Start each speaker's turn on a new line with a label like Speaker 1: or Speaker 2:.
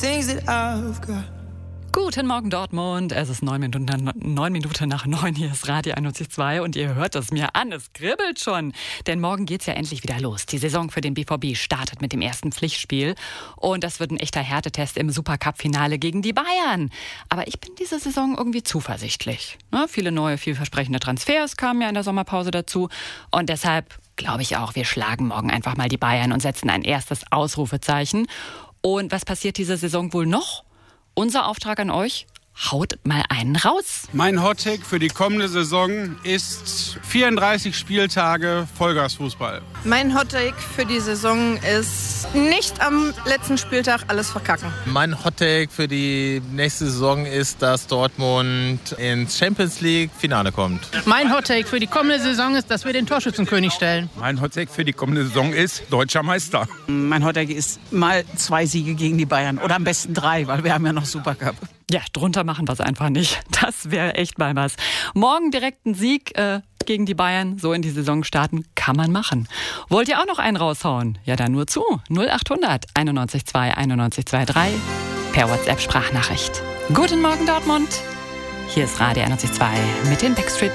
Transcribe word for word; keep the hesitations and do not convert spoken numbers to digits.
Speaker 1: things that I've got.
Speaker 2: Guten Morgen Dortmund, es ist neun Minuten, neun Minuten nach neun, hier ist Radio einundneunzig Komma zwei und ihr hört es mir an, es kribbelt schon. Denn morgen geht's ja endlich wieder los. Die Saison für den B V B startet mit dem ersten Pflichtspiel und das wird ein echter Härtetest im Supercup-Finale gegen die Bayern. Aber ich bin diese Saison irgendwie zuversichtlich. Ja, viele neue, vielversprechende Transfers kamen ja in der Sommerpause dazu und deshalb glaube ich auch, wir schlagen morgen einfach mal die Bayern und setzen ein erstes Ausrufezeichen. Und was passiert diese Saison wohl noch? Unser Auftrag an euch, haut mal einen raus.
Speaker 3: Mein Hottake für die kommende Saison ist vierunddreißig Spieltage Vollgasfußball.
Speaker 4: Mein Hottake für die Saison ist nicht am letzten Spieltag alles verkacken.
Speaker 5: Mein Hottake für die nächste Saison ist, dass Dortmund ins Champions League Finale kommt.
Speaker 6: Mein Hottake für die kommende Saison ist, dass wir den Torschützenkönig stellen.
Speaker 7: Mein Hottake für die kommende Saison ist deutscher Meister.
Speaker 8: Mein Hottake ist mal zwei Siege gegen die Bayern oder am besten drei, weil wir haben ja noch Supercup.
Speaker 2: Ja, drunter machen wir es einfach nicht. Das wäre echt mal was. Morgen direkt ein Sieg äh, gegen die Bayern, so in die Saison starten, kann man machen. Wollt ihr auch noch einen raushauen? Ja, dann nur zu. null achthundert einundneunzig zwei einundneunzig zwei drei per WhatsApp-Sprachnachricht. Guten Morgen Dortmund. Hier ist Radio einundneunzig Komma zwei mit den Backstreet